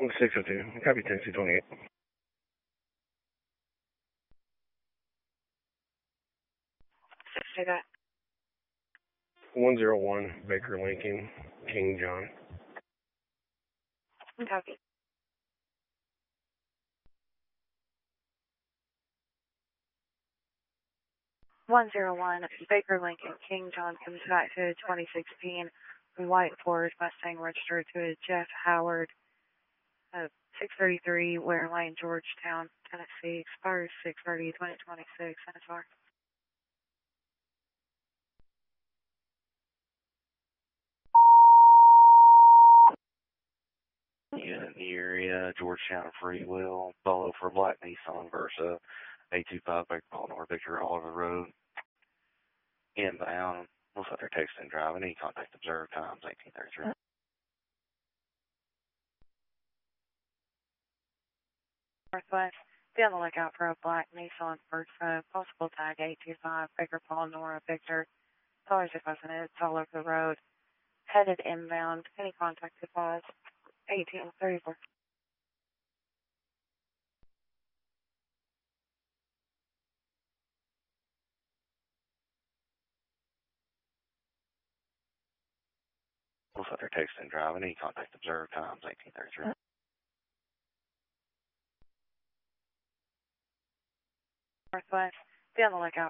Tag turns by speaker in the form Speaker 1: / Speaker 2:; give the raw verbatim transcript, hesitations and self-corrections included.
Speaker 1: six oh two. Copy ten two twenty-eight.
Speaker 2: Say that.
Speaker 1: one oh one Baker Lincoln, King John.
Speaker 2: Copy. one oh one Baker Lincoln, King John comes back to twenty sixteen White Ford Mustang registered to Jeff Howard, uh, six thirty-three Ware Lane, Georgetown, Tennessee, expires six thirty twenty twenty-six, N S R.
Speaker 3: Unit in the area, Georgetown Freewheel, follow for Black Nissan Versa, eight two five Baker Paul North Victor Oliver Road, inbound, looks like they're texting and driving, any contact observed, times eighteen thirty-three.
Speaker 2: Northwest, be on the lookout for a black Nissan Versa, possible tag eight two five Baker Paul Nora Victor, dollars if I send it, it's all over the road, headed inbound, any contact advised, eighteen thirty-four.
Speaker 3: Looks like they're texting and driving, any contact observed, times eighteen thirty-three.
Speaker 2: Northwest, be on the lookout